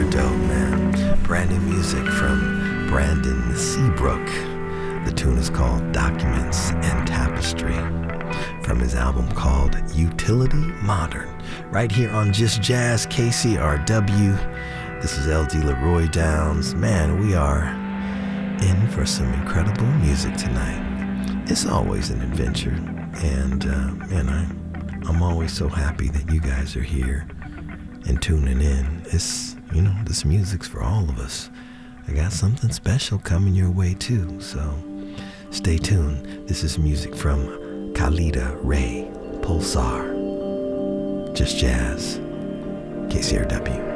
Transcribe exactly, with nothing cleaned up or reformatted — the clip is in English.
dope, man. Brand new music from Brandon Seabrook. The tune is called Documents and Tapestry from his album called Utility Modern. Right here on Just Jazz, K C R W. This is L D Leroy Downs. Man, we are in for some incredible music tonight. It's always an adventure. And, uh, man, I, I'm always so happy that you guys are here and tuning in. It's, you know, this music's for all of us. I got something special coming your way, too. So stay tuned. This is music from Khalida Ray Pulsar. Just Jazz. K C R W.